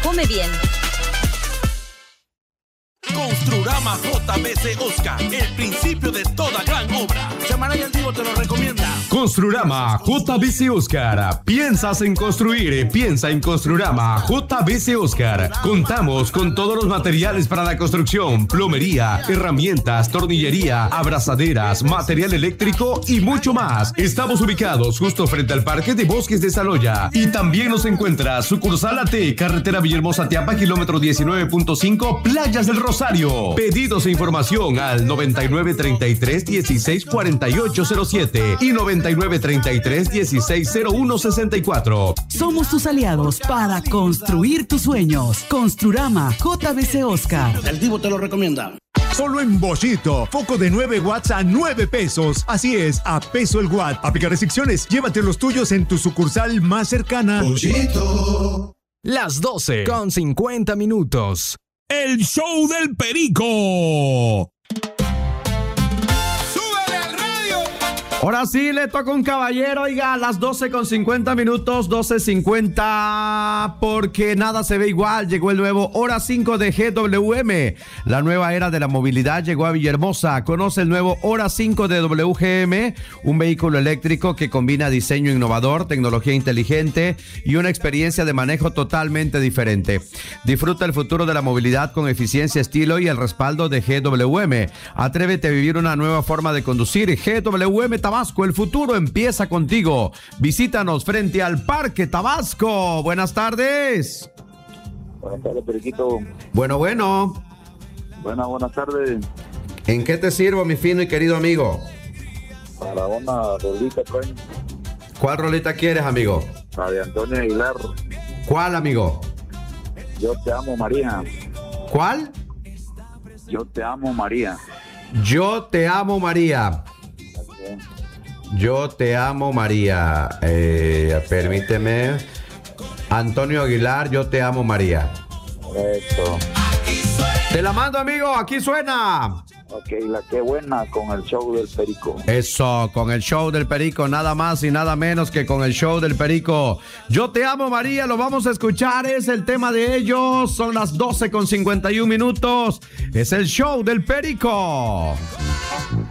come bien. Construrama JBC Oscar, el principio de toda gran obra. Chamaraya Antiguo te lo recomienda. Construrama JBC Oscar. ¿Piensas en construir? Piensa en Construrama JBC Oscar. Contamos con todos los materiales para la construcción: plomería, herramientas, tornillería, abrazaderas, material eléctrico y mucho más. Estamos ubicados justo frente al Parque de Bosques de Saloya. Y también nos encuentra sucursal AT, carretera Villahermosa Tiapa, kilómetro 19.5, Playas del Rosario. Pedidos e información al 9933-164807 y 9933-160164. Somos tus aliados para construir tus sueños. Construrama JBC Oscar. El Divo te lo recomienda. Solo en Bollito, foco de 9 watts a 9 pesos. Así es, a peso el watt. Aplica restricciones, llévate los tuyos en tu sucursal más cercana. Bollito. Las 12:50. El show del Perico. Ahora sí, le toca un caballero, oiga, a las 12:50, 12:50, porque nada se ve igual. Llegó el nuevo Hora 5 de GWM. La nueva era de la movilidad llegó a Villahermosa. Conoce el nuevo Hora 5 de WGM, un vehículo eléctrico que combina diseño innovador, tecnología inteligente y una experiencia de manejo totalmente diferente. Disfruta el futuro de la movilidad con eficiencia, estilo y el respaldo de GWM. Atrévete a vivir una nueva forma de conducir. GWM Tabasco, el futuro empieza contigo. Visítanos frente al Parque Tabasco. Buenas tardes. Buenas tardes, Periquito. Bueno. Buenas tardes. ¿En qué te sirvo, mi fino y querido amigo? Para una rolita, pues. ¿Cuál rolita quieres, amigo? La de Antonio Aguilar. ¿Cuál, amigo? Yo te amo, María. ¿Cuál? Yo te amo, María. Yo te amo, María. Yo te amo, María. Permíteme. Antonio Aguilar, yo te amo, María. Correcto. Te la mando, amigo. Aquí suena. Ok, la que buena con el show del Perico. Eso, con el show del Perico, nada más y nada menos que con el show del Perico. Yo te amo, María, lo vamos a escuchar, es el tema de ellos. Son las 12:51. Es el show del Perico.